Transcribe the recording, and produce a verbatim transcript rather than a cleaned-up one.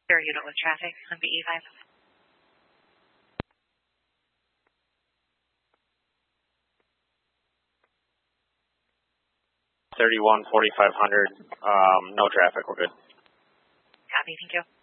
Air unit with traffic on B E five. thirty-one, forty-five hundred, um, no traffic, we're good. Copy, thank you.